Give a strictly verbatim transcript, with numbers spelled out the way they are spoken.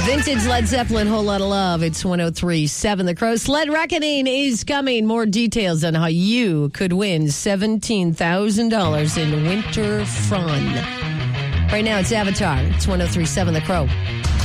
Vintage Led Zeppelin, Whole Lotta Love. It's one oh three point seven The Crow. Sled Reckoning is coming. More details on how you could win seventeen thousand dollars in winter fun. Right now, it's Avatar. It's one oh three point seven The Crow.